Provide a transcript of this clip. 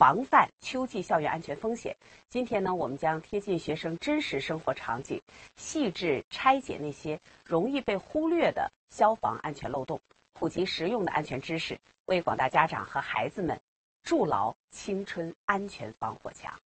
防范秋季校园安全风险。今天呢，我们将贴近学生真实生活场景，细致拆解那些容易被忽略的消防安全漏洞，普及实用的安全知识，为广大家长和孩子们筑牢青春安全防火墙。